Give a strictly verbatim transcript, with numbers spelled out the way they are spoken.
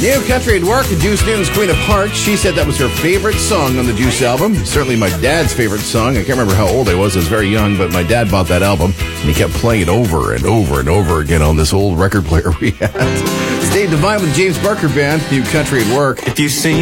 New Country at Work, Juice Newton's Queen of Hearts. She said that was her favorite song on the Juice album. Certainly my dad's favorite song. I can't remember how old I was. I was very young, but my dad bought that album, and he kept playing it over and over and over again on this old record player we had. It's Dave Devine with the James Barker Band, New Country at Work. If you seen